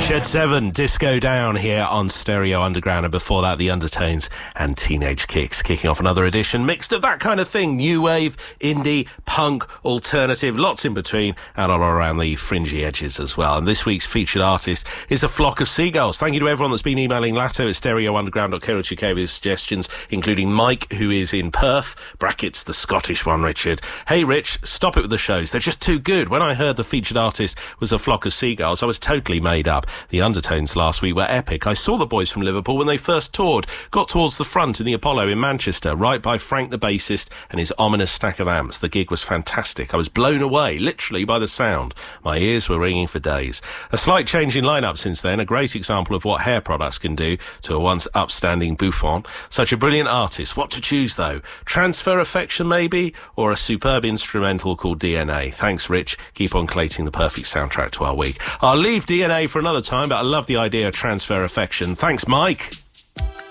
Shed 7, Disco Down here on Stereo Underground, and before that, The Undertones and Teenage Kicks, kicking off another edition mixed of that kind of thing. New wave, indie, punk, alternative, lots in between, and all around the fringy edges as well. And this week's featured artist is A Flock of Seagulls. Thank you to everyone that's been emailing Latto at stereounderground.co.uk with suggestions, including Mike, who is in Perth, brackets the Scottish one, Richard. Hey, Rich, stop it with the shows. They're just too good. When I heard the featured artist was A Flock of Seagulls, I was totally made up. The Undertones last week were epic. I saw the boys from Liverpool when they first toured, got towards the front in the Apollo in Manchester, right by Frank the bassist and his ominous stack of amps. The gig was fantastic. I was blown away, literally, by the sound. My ears were ringing for days. A slight change in lineup since then, a great example of what hair products can do to a once upstanding bouffon. Such a brilliant artist. What to choose, though? Transfer Affection, maybe? Or a superb instrumental called DNA? Thanks, Rich. Keep on collating the perfect soundtrack to our week. I'll leave DNA for another time, but I love the idea of Transfer Affection. Thanks, Mike.